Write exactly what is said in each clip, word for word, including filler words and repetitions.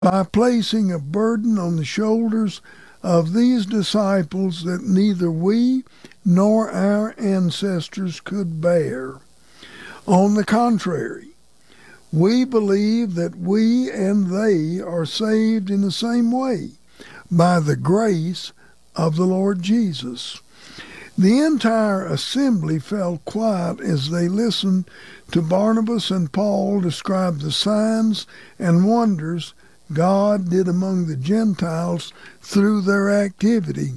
by placing a burden on the shoulders of these disciples that neither we nor our ancestors could bear. On the contrary, we believe that we and they are saved in the same way, by the grace of the Lord Jesus. The entire assembly fell quiet as they listened to Barnabas and Paul describe the signs and wonders God did among the Gentiles through their activity.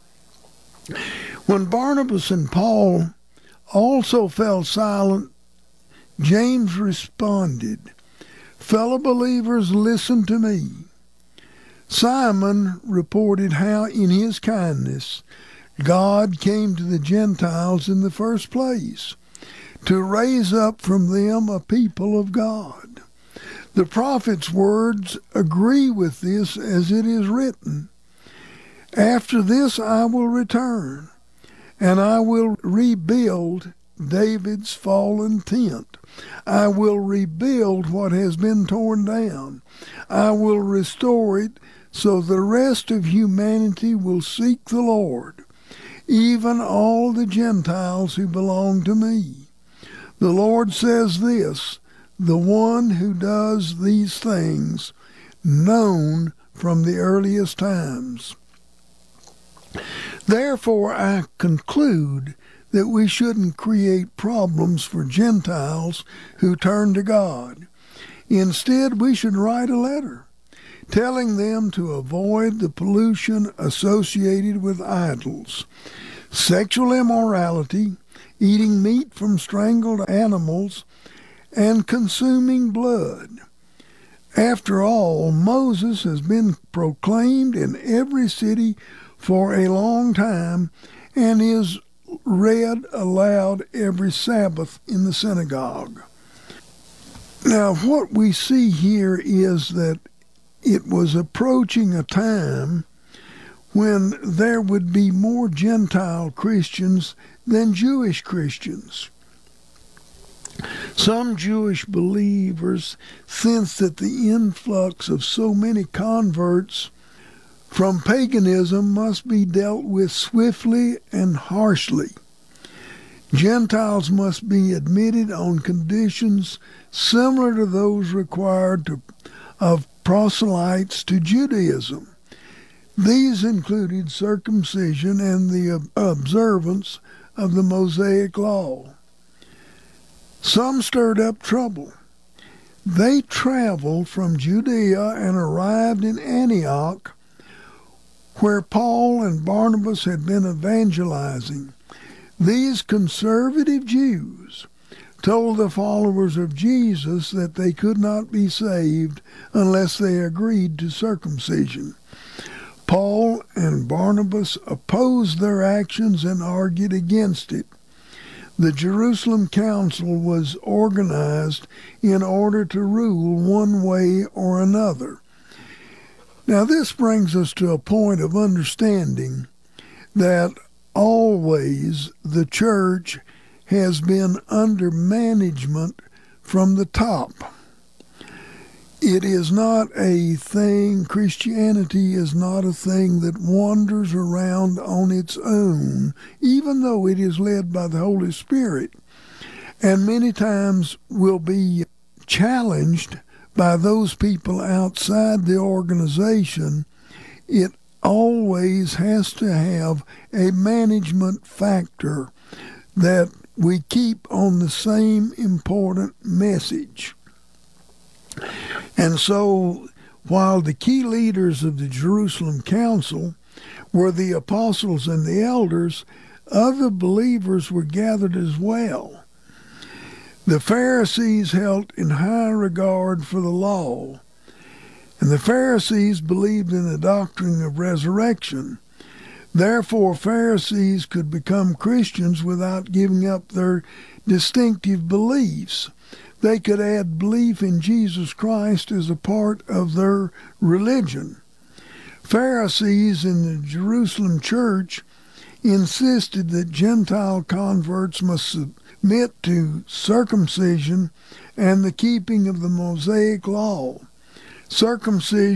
When Barnabas and Paul also fell silent, James responded, "Fellow believers, listen to me." Simon reported how in his kindness God came to the Gentiles in the first place, to raise up from them a people of God. The prophet's words agree with this, as it is written, "After this I will return, and I will rebuild David's fallen tent. I will rebuild what has been torn down. I will restore it so the rest of humanity will seek the Lord, even all the Gentiles who belong to me." The Lord says this, the one who does these things, known from the earliest times. Therefore, I conclude that we shouldn't create problems for Gentiles who turn to God. Instead, we should write a letter telling them to avoid the pollution associated with idols, sexual immorality, eating meat from strangled animals, and consuming blood. After all, Moses has been proclaimed in every city for a long time and is read aloud every Sabbath in the synagogue. Now, what we see here is that it was approaching a time when there would be more Gentile Christians than Jewish Christians. Some Jewish believers sensed that the influx of so many converts from paganism must be dealt with swiftly and harshly. Gentiles must be admitted on conditions similar to those required to, of proselytes to Judaism. These included circumcision and the observance of the Mosaic Law. Some stirred up trouble. They traveled from Judea and arrived in Antioch, where Paul and Barnabas had been evangelizing. These conservative Jews told the followers of Jesus that they could not be saved unless they agreed to circumcision. Paul and Barnabas opposed their actions and argued against it. The Jerusalem Council was organized in order to rule one way or another. Now, this brings us to a point of understanding that always the church has been under management from the top. It is not a thing, Christianity is not a thing that wanders around on its own, even though it is led by the Holy Spirit, and many times will be challenged by those people outside the organization. It always has to have a management factor that we keep on the same important message. And so, while the key leaders of the Jerusalem Council were the apostles and the elders, other believers were gathered as well. The Pharisees held in high regard for the law, and the Pharisees believed in the doctrine of resurrection. Therefore, Pharisees could become Christians without giving up their distinctive beliefs. They could add belief in Jesus Christ as a part of their religion. Pharisees in the Jerusalem church insisted that Gentile converts must submit to circumcision and the keeping of the Mosaic Law. Circumcision